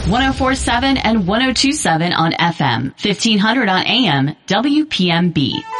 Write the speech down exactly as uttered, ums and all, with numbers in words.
one oh four point seven and one oh two point seven on F M, fifteen hundred on A M, W P M B.